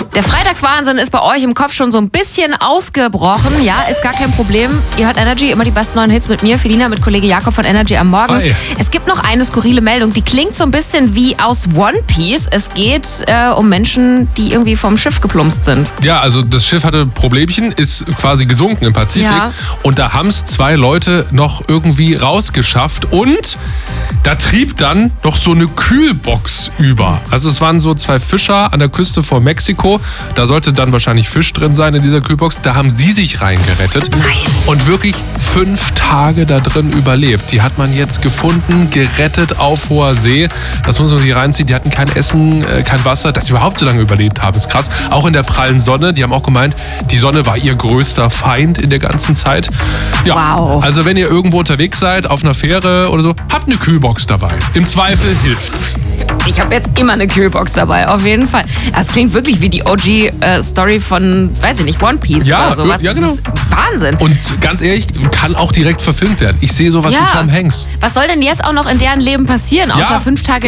Der Freitagswahnsinn ist bei euch im Kopf schon so ein bisschen ausgebrochen. Ja, ist gar kein Problem. Ihr hört Energy, immer die besten neuen Hits mit mir, Felina, mit Kollege Jakob von Energy am Morgen. Hi. Es gibt noch eine skurrile Meldung, die klingt so ein bisschen wie aus One Piece. Es geht um Menschen, die irgendwie vom Schiff geplumpst sind. Ja, also das Schiff hatte Problemchen, ist quasi gesunken im Pazifik. Ja. Und da haben es 2 Leute noch irgendwie rausgeschafft. Und da trieb dann noch so eine Kühlbox über. Also es waren so 2 Fischer an der Küste vor Mexiko. Da sollte dann wahrscheinlich Fisch drin sein in dieser Kühlbox. Da haben sie sich reingerettet. Nein. Und wirklich 5 Tage da drin überlebt. Die hat man jetzt gefunden, gerettet auf hoher See. Das muss man sich reinziehen. Die hatten kein Essen, kein Wasser. Dass sie überhaupt so lange überlebt haben, ist krass. Auch in der prallen Sonne. Die haben auch gemeint, die Sonne war ihr größter Feind in der ganzen Zeit. Ja, Wow. Also wenn ihr irgendwo unterwegs seid, auf einer Fähre oder so, habt eine Kühlbox dabei. Im Zweifel hilft's. Ich habe jetzt immer eine Kühlbox dabei, auf jeden Fall. Das klingt wirklich wie die OG-Story von, weiß ich nicht, One Piece Ja, oder sowas. ja, genau. Das ist Wahnsinn. Und ganz ehrlich, kann auch direkt verfilmt werden. Ich sehe sowas wie Tom Hanks. Was soll denn jetzt auch noch in deren Leben passieren, außer Ja, 5 Tage